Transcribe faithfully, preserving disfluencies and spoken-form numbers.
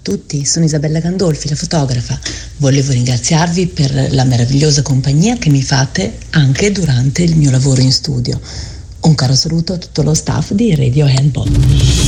tutti, sono Isabella Gandolfi, la fotografa. Volevo ringraziarvi per la meravigliosa compagnia che mi fate anche durante il mio lavoro in studio. Un caro saluto a tutto lo staff di Radio Handball.